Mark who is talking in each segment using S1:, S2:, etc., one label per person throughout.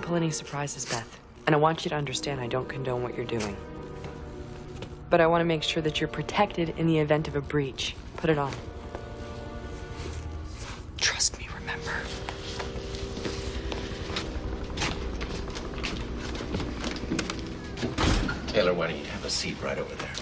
S1: pull any surprises, Beth. And I want you to understand I don't condone what you're doing. But I want to make sure that you're protected in the event of a breach. Put it on. Trust me, remember.
S2: Taylor, why don't you have a seat right over there?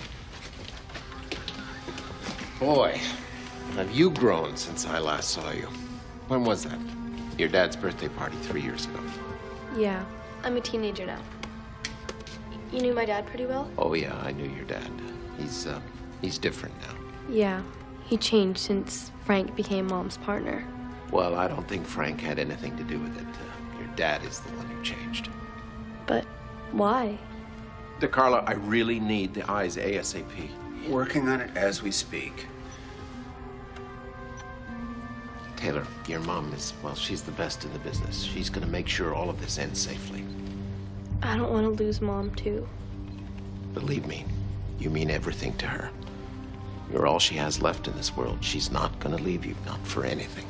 S2: Boy, have you grown since I last saw you. When was that? Your dad's birthday party 3 years ago.
S3: Yeah, I'm a teenager now. You knew my dad pretty well?
S2: Oh, yeah, I knew your dad. He's different now.
S3: Yeah, he changed since Frank became Mom's partner.
S2: Well, I don't think Frank had anything to do with it. Your dad is the one who changed.
S3: But why?
S2: DeCarlo, I really need the eyes ASAP.
S4: Working on it as we speak.
S2: Taylor, your mom is, well, she's the best in the business. She's gonna make sure all of this ends safely.
S3: I don't want to lose Mom, too.
S2: Believe me, you mean everything to her. You're all she has left in this world. She's not gonna leave you, not for anything.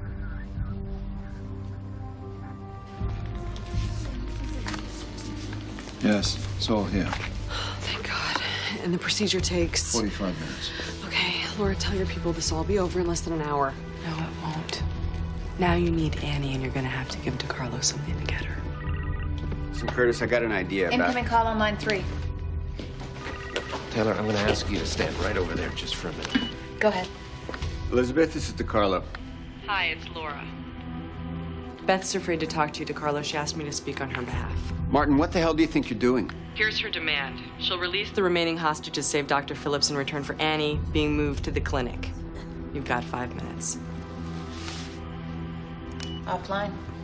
S4: Yes, it's all here.
S1: Oh, thank God. And the procedure takes...
S4: 45 minutes.
S1: Okay, Laura, tell your people this will all be over in less than an hour. No, it won't. Now you need Annie, and you're gonna have to give DeCarlo something to get her.
S4: So, Curtis, I got an idea about...
S5: Incoming call on line 3.
S2: Taylor, I'm gonna ask you to stand right over there just for a minute.
S5: Go ahead.
S4: Elizabeth, this is DeCarlo.
S1: Hi, it's Laura. Beth's afraid to talk to you, DeCarlo. She asked me to speak on her behalf.
S4: Martin, what the hell do you think you're doing?
S1: Here's her demand. She'll release the remaining hostages, save Dr. Phillips in return for Annie being moved to the clinic. You've got 5 minutes.
S5: Offline.